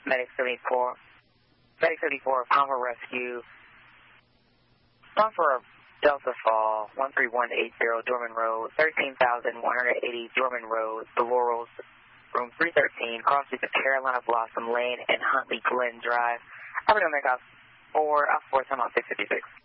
Medic 74. Medic 74, Palmer Rescue. Phone for Delta Fall, 13180 Dorman Road, 13,180 Dorman Road, The Laurels, room 313, cross streets of Carolina Blossom Lane and Huntley Glen Drive. I'm going to make out 4, time on 656.